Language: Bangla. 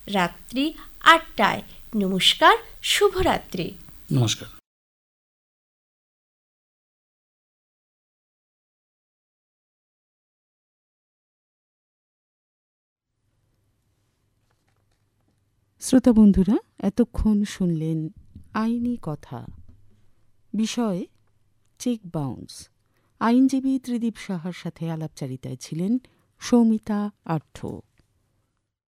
রাত্রি 8টায়। নমস্কার, শুভরাত্রি। নমস্কার। শ্রোতা বন্ধুরা, এতক্ষণ শুনলেন আইনি কথা, বিষয় চেক বাউন্স। আইনজীবী ত্রিদীপ সাহার সাথে আলাপচারিতায় ছিলেন সৌমিতা আর্থ।